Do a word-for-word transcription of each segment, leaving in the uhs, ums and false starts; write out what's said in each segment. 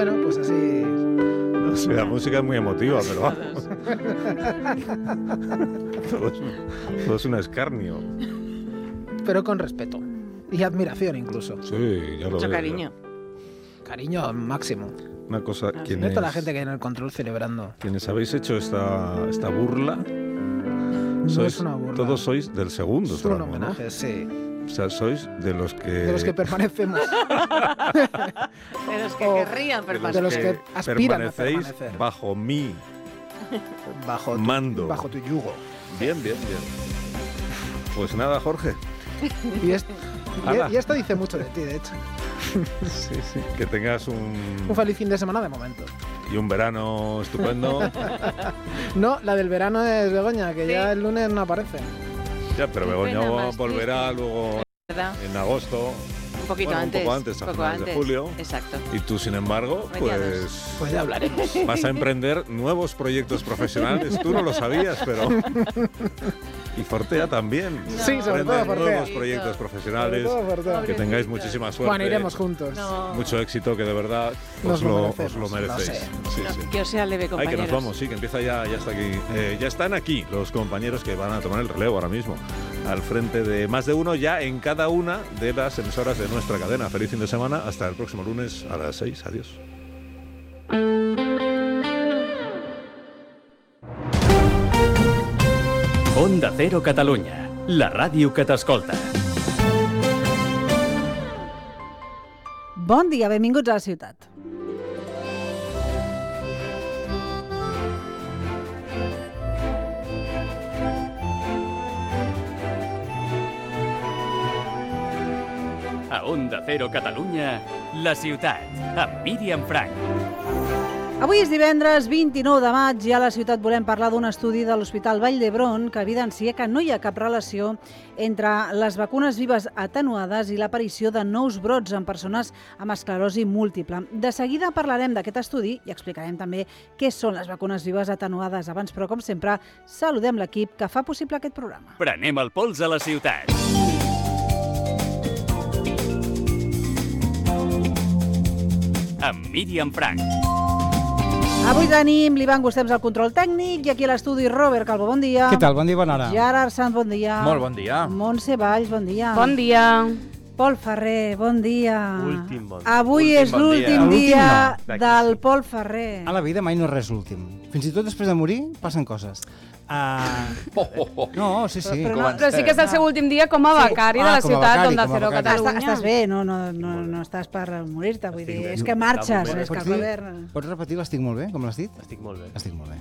Bueno, pues así... No sé, la música es muy emotiva, pero vamos. todo, es un, todo es un escarnio. Pero con respeto. Y admiración incluso. Sí, ya lo Mucho veo. cariño. Ya. Cariño máximo. Una cosa, Ah, quienes, Neta la gente que hay en el control celebrando. quienes habéis hecho esta, esta burla, No sois, es una burla. todos sois del segundo Es un tramo, homenaje, ¿no? sí. O sea, sois de los que... De los que permanecemos. De los que O- querrían de permanecer. los que aspiran a permanecéis permanecer. bajo mi Bajo tu, mando. bajo tu yugo. Bien, bien, bien. Pues nada, Jorge. Y, es- y- Ala. y esto dice mucho de ti, de hecho. Sí, sí. Que tengas un, Un feliz fin de semana de momento. y un verano estupendo. No, la del verano es Begoña, que Sí. ya el lunes no aparece. Ya, pero Qué Begoña pena más volverá triste. luego ¿Verdad? en agosto. Un poquito Bueno, un antes. poco antes, a poco finales de antes. julio. Exacto. Y tú, sin embargo, Mediados. pues Pues ya hablaremos. vas a emprender nuevos proyectos profesionales. Tú no lo sabías, pero... Y Fortea también. Sí, sobre Emprender todo Fortea. nuevos proyectos profesionales. Sobre todo, sobre todo. Que tengáis muchísima suerte. Bueno, iremos juntos. No. Mucho éxito, que de verdad Nos os lo lo, merecemos, os lo lo merecéis. sé. Sí, No, sí. que os sea leve, Ay, compañeros. que nos vamos, sí, que empieza ya, ya está aquí. Eh, ya están aquí los compañeros que van a tomar el relevo ahora mismo. Al frente de más de uno, ya en cada una de las emisoras de nuestra cadena. Feliz fin de semana. Hasta el próximo lunes a las seis. Adiós. Onda Cero Catalunya, la ràdio que t'escolta. Bon dia, benvinguts a la ciutat. A Onda Cero Catalunya, la ciutat, amb Míriam Frank. Avui és divendres vint-i-nou de maig i a la ciutat volem parlar d'un estudi de l'Hospital Vall d'Hebron que evidencia que no hi ha cap relació entre les vacunes vives atenuades i l'aparició de nous brots en persones amb esclerosi múltiple. De seguida parlarem d'aquest estudi i explicarem també què són les vacunes vives atenuades. Abans, però, com sempre, saludem l'equip que fa possible aquest programa. Prenem el pols a la ciutat. Amb Míriam Frank. Avui tenim l'Ivan Gustems al control tècnic i aquí a l'estudi Robert Calvo, bon dia. Què tal? Bon dia, bona hora. Gerard Sanz, bon dia. Molt bon dia. Montse Valls, bon dia. Bon dia. Pol Ferrer, bon dia. Últim bon dia. Avui Últim és bon l'últim dia. dia, L'últim no. del Pol Ferrer. A la vida mai no és res l'últim. Fins i tot després de morir passen coses. Uh... Oh, oh, oh. No, sí, sí. Però no- Però sí que és el seu últim dia com a Sí. becari Ah, de la com a ciutat becari, d'Onda com a Cero becari. Catalunya. Estàs, estàs bé, no, no, no, no estàs per morir-te, vull Estic dir, bé. és que Està marxes, molt bé. és que Pots dir, Robert... pots repetir l'estic molt bé, com l'has dit? Estic molt bé. Estic molt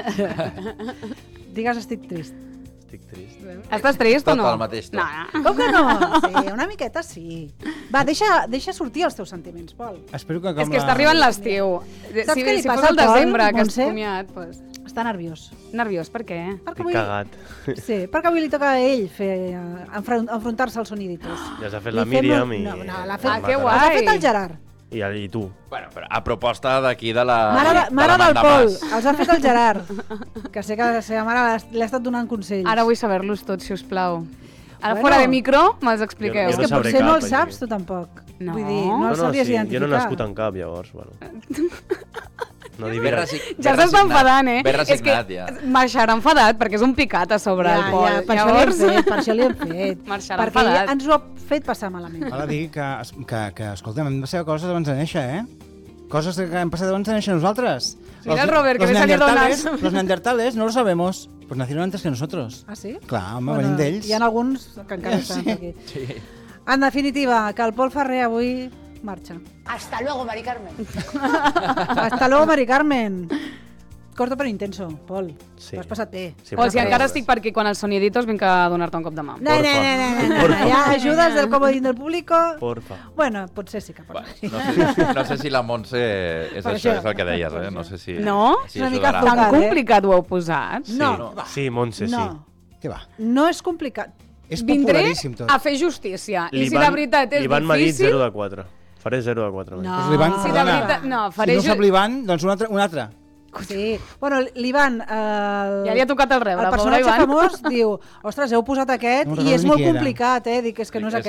bé. Digues estic trist. Estic trist. Estàs trist o Tot no? al mateix to. No, no. Com que no? Sí, una miqueta sí. Va, deixa, deixa sortir els teus sentiments, Pol. Espero que com És que està arribant l'estiu. Saps Si, què li si passa fos el al Pol, desembre que has Montse? comiat, doncs... Està nerviós. Nerviós, per què? Perquè Estic avui, cagat. sí, perquè avui li toca a ell fer, eh, enfron- enfrontar-se als soniditos. Ja s'ha fet Li la fem Míriam un- i... no, no, l'ha fet- Ah, que Els guai. ha fet el Gerard. I, i tu. Bueno, però a proposta d'aquí de la... Mare, de, de mare la del Amanda Pol, Mas. els ha fet el Gerard. Que sé que la seva mare l'ha- li ha estat donant consells. Ara vull saber-los tots, si us plau. Ara, Bueno. fora de micro, me'ls expliqueu. És Jo que no sabré potser no cap, el saps, així. tu tampoc. No. Vull dir, no No, el no, sabries sí, identificar. jo no he nascut en cap, llavors, bueno. No Bé adivinaré. resi- Ja bé s'està resignat, enfadant, eh? Bé És que resignat, ja. marxarà enfadat perquè és un picat a sobre Ja, el Pol. ja, per Llavors... això li hem fet, per això li hem fet. Marxarà perquè enfadat. ell ens ho ha fet passar malament. Val a dir que, que, que, escolta'm, hem de saber coses abans de néixer, eh? Coses que hem passat abans de néixer nosaltres. Mira el Robert, que los ve salido neandertales, las- los neandertales no lo sabemos. Pues nacieron antes que nosotros. Ah, sí? Clar, home, venim d'ells. Hi ha alguns que encara estan per aquí. Sí. En definitiva, que el Pol Ferrer avui marxa. Hasta luego, Mari Carmen. Hasta luego, Mari Carmen. Corto però intenso, Pol. Sí. T'ho has passat bé. Sí, O si per encara favor. estic per aquí quan els soniditos vinc a donar-te un cop de mà. No, no, no, no, no, no. Hi ha ajudes del comodín del público. Porfa. Bueno, potser sí que pot. Va, no, sé, no sé si la Montse és Per això, això. és el que deies, eh? No sé si... No? Si És una mica ajudarà. Tocat, Tan eh? complicat ho heu posat? Sí, No, va. sí, Montse, sí. No, Què va? no és complicat. És Vindré popularíssim tot. a fer justícia. I si L'Ivan- la veritat és L'Ivan m'ha dit difícil... zero de quatre. Faré zero de quatre. No. Pues l'Ivan, Si de perdona, veritat... No, si faré... no ju- sap l'Ivan, doncs un altre. Un altre. Sí. Bueno, l'Ivan... El... Ja li ha tocat el rebre, El pobre personatge Ivan. famós diu, ostres, heu posat aquest No i recordo és ni molt qui era. complicat, eh? Dic, és que no és És